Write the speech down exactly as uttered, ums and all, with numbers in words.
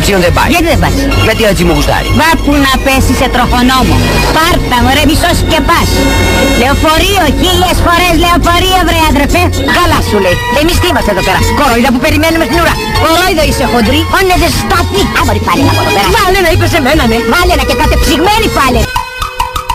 Άξιον δεν πάει. Γιατί δεν πας? Γιατί έτσι μου γουστάρει. Βά που να πέσει σε τροχονόμο. Πάρτα μωρέ, μισός και πας. Λεωφορείο, χίλιες φορές λεωφορείο βρε άντρεφε. Καλά σου λέει. Εμείς τι είμαστε εδώ πέρα? Κορόιδα που περιμένουμε στην ουρά. Κορόιδο είσαι χοντρή. Όνε δεν σταθεί. Άμορι πάλι να από εδώ πέρα. Βάλε να είπε σε μένα, ναι. Βάλε να και κατεψυγμένη πάλι.